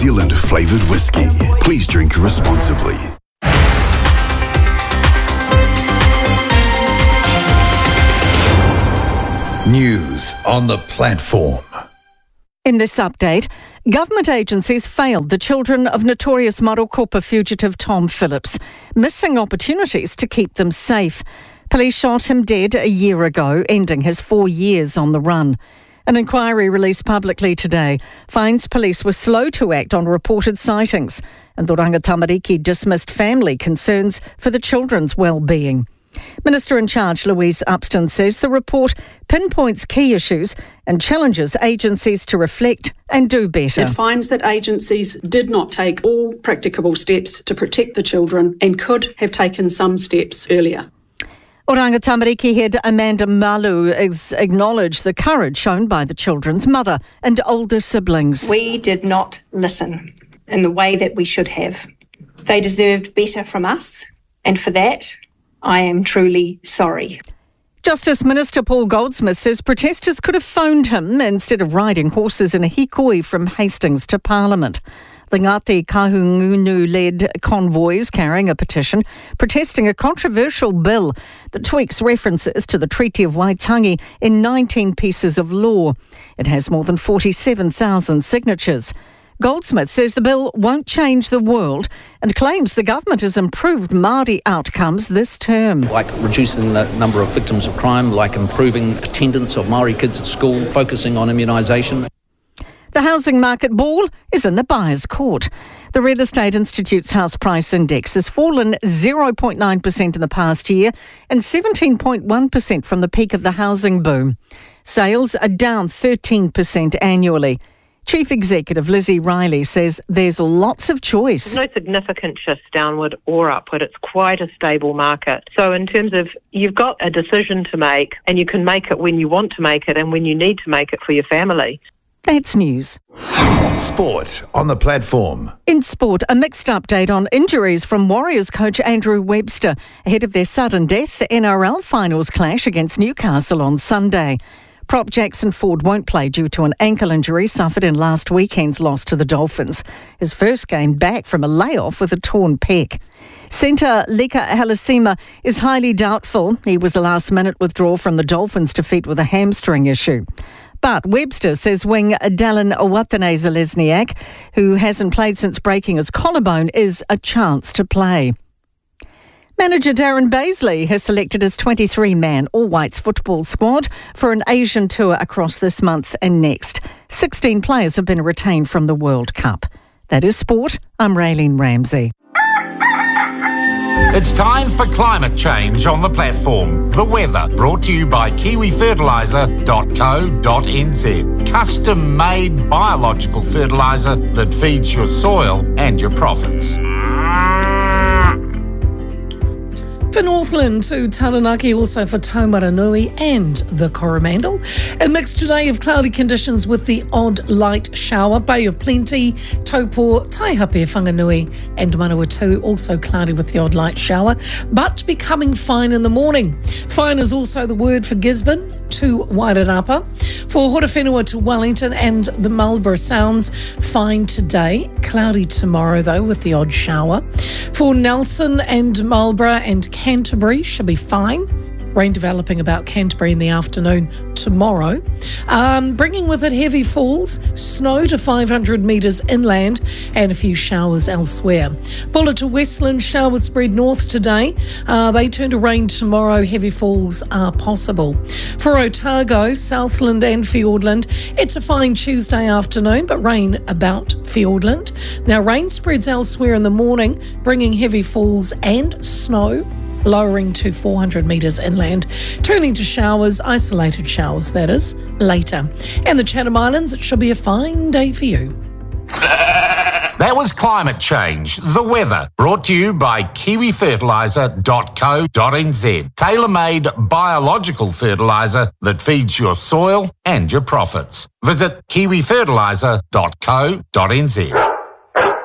Zealand flavoured whiskey. Please drink responsibly. News on the platform. In this update, government agencies failed the children of notorious Marokopa fugitive Tom Phillips, missing opportunities to keep them safe. Police shot him dead a year ago, ending his 4 years on the run. An inquiry released publicly today finds police were slow to act on reported sightings, and Doranga Tamariki dismissed family concerns for the children's well-being. Minister in charge Louise Upston says the report pinpoints key issues and challenges agencies to reflect and do better. It finds that agencies did not take all practicable steps to protect the children and could have taken some steps earlier. Oranga Tamariki head Amanda Malu acknowledged the courage shown by the children's mother and older siblings. We did not listen in the way that we should have. They deserved better from us, and for that, I am truly sorry. Justice Minister Paul Goldsmith says protesters could have phoned him instead of riding horses in a hikoi from Hastings to Parliament. The Ngāti Kahungunu-led convoys carrying a petition protesting a controversial bill that tweaks references to the Treaty of Waitangi in 19 pieces of law. It has more than 47,000 signatures. Goldsmith says the bill won't change the world and claims the government has improved Māori outcomes this term. Like reducing the number of victims of crime, like improving attendance of Māori kids at school, focusing on immunisation. The housing market ball is in the buyer's court. The Real Estate Institute's house price index has fallen 0.9% in the past year and 17.1% from the peak of the housing boom. Sales are down 13% annually. Chief Executive Lizzie Riley says there's lots of choice. There's no significant shifts downward or upward. It's quite a stable market. So in terms of you've got a decision to make and you can make it when you want to make it and when you need to make it for your family. That's news. Sport on the platform. In sport, a mixed update on injuries from Warriors coach Andrew Webster ahead of their sudden death NRL finals clash against Newcastle on Sunday. Prop Jackson Ford won't play due to an ankle injury suffered in last weekend's loss to the Dolphins. His first game back from a layoff with a torn pec. Centre Leka Halasima is highly doubtful. He was a last-minute withdrawal from the Dolphins' defeat with a hamstring issue. But Webster says wing Dallin Watene-Zelezniak, who hasn't played since breaking his collarbone, is a chance to play. Manager Darren Baisley has selected his 23-man all-whites football squad for an Asian tour across this month and next. 16 players have been retained from the World Cup. That is sport. I'm Raylene Ramsey. It's time for climate change on the platform. The weather, brought to you by kiwifertiliser.co.nz. Custom-made biological fertiliser that feeds your soil and your profits. For Northland to Taranaki, also for Taumaranui and the Coromandel. A mixed day of cloudy conditions with the odd light shower. Bay of Plenty, Taupo, Taihape, Whanganui and Manawatu also cloudy with the odd light shower, but becoming fine in the morning. Fine is also the word for Gisborne to Wairarapa. For Horowhenua to Wellington and the Marlborough Sounds, fine today. Cloudy tomorrow, though, with the odd shower. For Nelson and Marlborough and Canterbury, should be fine. Rain developing about Canterbury in the afternoon tomorrow. Bringing with it heavy falls, snow to 500 metres inland and a few showers elsewhere. Bulla to Westland, showers spread north today. They turn to rain tomorrow. Heavy falls are possible. For Otago, Southland and Fiordland, it's a fine Tuesday afternoon, but rain about Fiordland. Now, rain spreads elsewhere in the morning, bringing heavy falls and snow, lowering to 400 metres inland, turning to showers, isolated showers that is, later. And the Chatham Islands, it should be a fine day for you. That was climate change, the weather, brought to you by kiwifertiliser.co.nz. Tailor-made biological fertiliser that feeds your soil and your profits. Visit kiwifertiliser.co.nz.